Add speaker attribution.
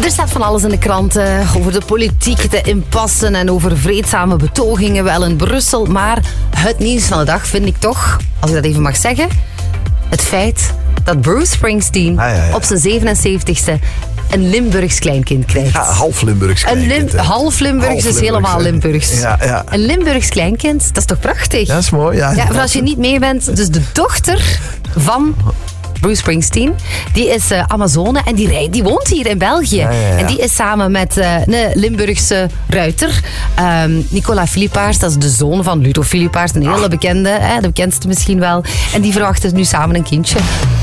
Speaker 1: Er staat van alles in de kranten over de politiek, de impassen en over vreedzame betogingen wel in Brussel. Maar het nieuws van de dag vind ik toch, als ik dat even mag zeggen, het feit dat Bruce Springsteen op zijn 77ste een Limburgs kleinkind krijgt.
Speaker 2: Ja, half Limburgs kleinkind.
Speaker 1: Half Limburgs, dus helemaal Limburgs.
Speaker 2: Ja.
Speaker 1: Een Limburgs kleinkind, dat is toch prachtig?
Speaker 2: Dat is mooi, ja.
Speaker 1: Ja, voor als je niet mee bent, dus de dochter van Bruce Springsteen, die is Amazone en die woont hier in België.
Speaker 2: Ja.
Speaker 1: En die is samen met een Limburgse ruiter, Nicolas Philippaars, dat is de zoon van Ludo Philippaars, een hele bekende, de bekendste misschien wel. En die verwachten nu samen een kindje.